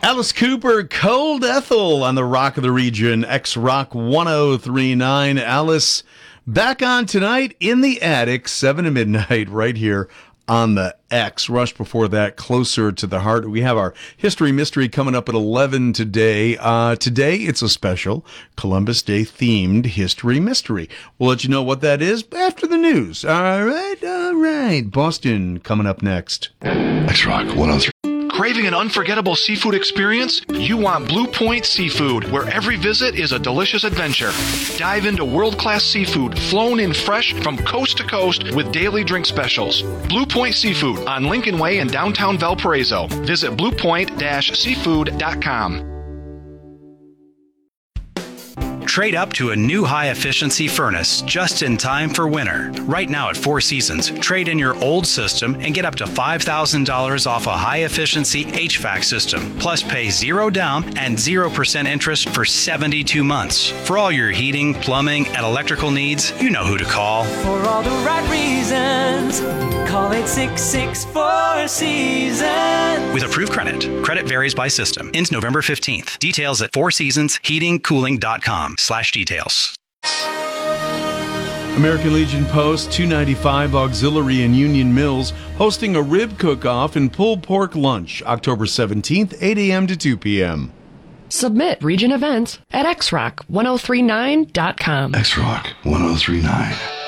Alice Cooper, Cold Ethel on the Rock of the Region, X-Rock 1039. Alice, back on tonight in the attic, 7 to midnight, right here on the X. Rush before that, Closer to the Heart. We have our History Mystery coming up at 11 today. Today, it's a special Columbus Day themed History Mystery. We'll let you know what that is after the news. All right. Boston coming up next. X-Rock 103. Craving an unforgettable seafood experience? You want Blue Point Seafood, where every visit is a delicious adventure. Dive into world-class seafood, flown in fresh from coast to coast with daily drink specials. Blue Point Seafood on Lincoln Way in downtown Valparaiso. Visit bluepoint-seafood.com. Trade up to a new high-efficiency furnace just in time for winter. Right now at Four Seasons, trade in your old system and get up to $5,000 off a high-efficiency HVAC system. Plus pay 0 down and 0% interest for 72 months. For all your heating, plumbing, and electrical needs, you know who to call. For all the right reasons, call 866-4 Seasons. With approved credit. Credit varies by system. Ends November 15th. Details at fourseasonsheatingcooling.com/details. American Legion Post 295 Auxiliary in Union Mills hosting a rib cook-off and pulled pork lunch October 17th, 8 a.m. to 2 p.m. Submit region events at xrock1039.com. X-Rock 1039.